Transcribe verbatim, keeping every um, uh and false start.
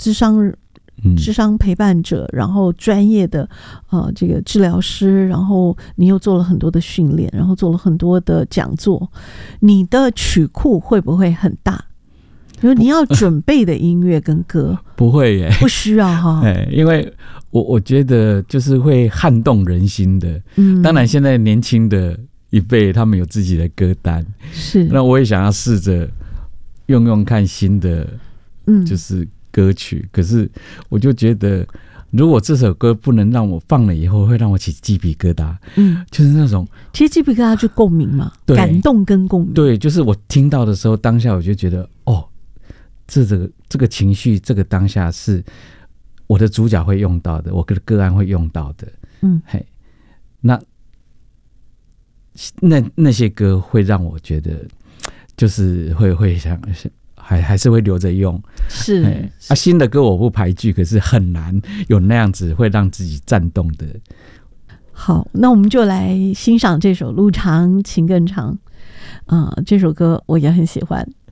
諮商諮商陪伴者，然后专业的呃这个治疗师，然后你又做了很多的训练，然后做了很多的讲座，你的曲库会不会很大？就是你要准备的音乐跟歌不会耶， 不需要哈， 因为我我觉得就是会撼动人心的。嗯，当然现在年轻的一辈他们有自己的歌单， 是， 那我也想要试着用用看新的，嗯，就是歌曲。嗯，可是我就觉得，如果这首歌不能让我放了以后会让我起鸡皮疙瘩，嗯，就是那种其实鸡皮疙瘩就共鸣嘛，感动跟共鸣。 对，就是我听到的时候，当下我就觉得哦。这个这个情绪，这个当下是我的主角会用到的，我的个案会用到的。嗯，嘿，那那那些歌会让我觉得，就是会会想，还还是会留着用。 是啊，新的歌我不排拒，可是很难有那样子会让自己颤动的。 好，那我们就来欣赏这首《路长情更长》啊，呃，这首歌我也很喜欢。